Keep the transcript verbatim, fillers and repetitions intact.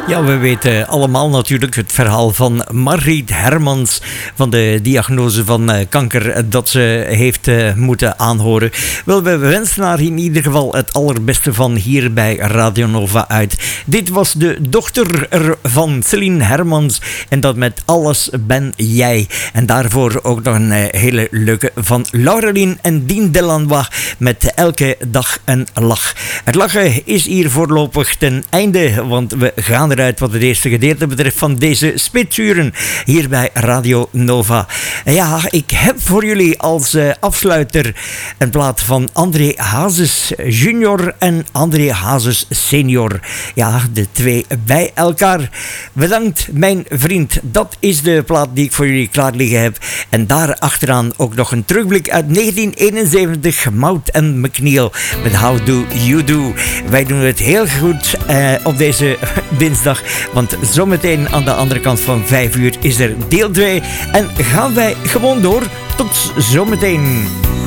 Ja, we weten allemaal natuurlijk het verhaal van Margriet Hermans, van de diagnose van kanker dat ze heeft uh, moeten aanhoren. Wel, we wensen haar in ieder geval het allerbeste van hier bij Radio Nova uit. Dit was de dochter van Celine Hermans en dat met Alles ben jij. En daarvoor ook nog een uh, hele leuke van Laurelien en Dien Delannoy met Elke dag een lach. Het lachen is hier voorlopig ten einde, want we gaan eruit wat het eerste gedeelte betreft van deze spitsuren hier bij Radio Nova. En ja, ik heb voor jullie als uh, afsluiter een plaat van André Hazes junior en André Hazes senior. Ja, de twee bij elkaar. Bedankt mijn vriend. Dat is de plaat die ik voor jullie klaar liggen heb. En daar achteraan ook nog een terugblik uit negentien eenenzeventig. Mout en McNeil met How Do You Do. Wij doen het heel goed uh, op deze dinsdag. Want zometeen aan de andere kant van vijf uur is er deel twee. En gaan wij gewoon door. Tot zometeen.